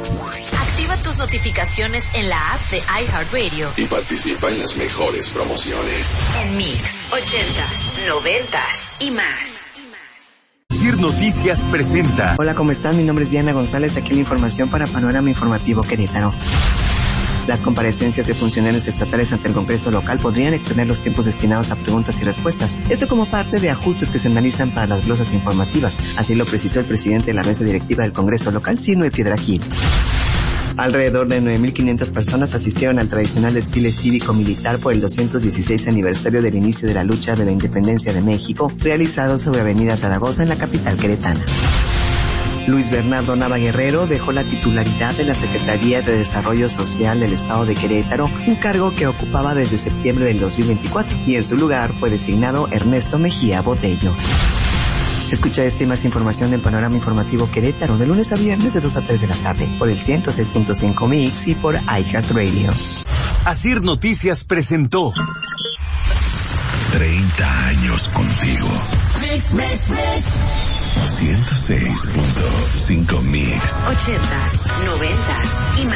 Activa tus notificaciones en la app de iHeartRadio y participa en las mejores promociones. En Mix, 80s, 90s y más. Asir Noticias presenta. Hola, ¿cómo están? Mi nombre es Diana González, aquí la información para Panorama Informativo Querétaro. Las comparecencias de funcionarios estatales ante el Congreso local podrían extender los tiempos destinados a preguntas y respuestas. Esto como parte de ajustes que se analizan para las glosas informativas. Así lo precisó el presidente de la mesa directiva del Congreso local, Sinue Piedrahit. Alrededor de 9.500 personas asistieron al tradicional desfile cívico-militar por el 216 aniversario del inicio de la lucha de la independencia de México, realizado sobre Avenida Zaragoza en la capital queretana. Luis Bernardo Nava Guerrero dejó la titularidad de la Secretaría de Desarrollo Social del Estado de Querétaro, un cargo que ocupaba desde septiembre del 2024, y en su lugar fue designado Ernesto Mejía Botello. Escucha esta y más información en Panorama Informativo Querétaro de lunes a viernes de 2 a 3 de la tarde por el 106.5 Mix y por iHeartRadio. Asir Noticias presentó 30 años contigo. 106.5 Mix. 80s, 90s y más.